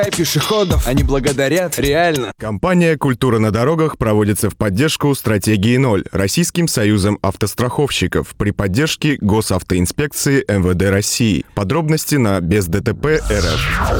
пешеходов. Они благодарят, реально. Компания «Культура на дорогах» проводится в поддержку стратегии 0 Российским союзом автостраховщиков при поддержке Госавтоинспекции МВД России. Подробности на бездтп.рф.